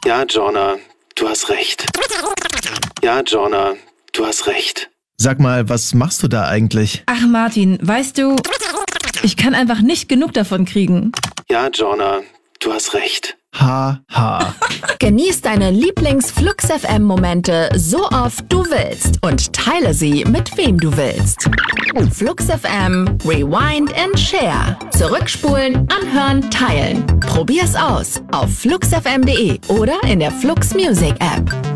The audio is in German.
Ja, Jorna, du hast recht. Ja, Jorna, du hast recht. Sag mal, was machst du da eigentlich? Ach Martin, weißt du, ich kann einfach nicht genug davon kriegen. Ja, Jorna, du hast recht. Ha, ha. Genieß deine Lieblings-Flux-FM-Momente so oft du willst und teile sie mit wem du willst. Flux FM, Rewind and Share. Zurückspulen, anhören, teilen. Probier's aus auf fluxfm.de oder in der Flux Music App.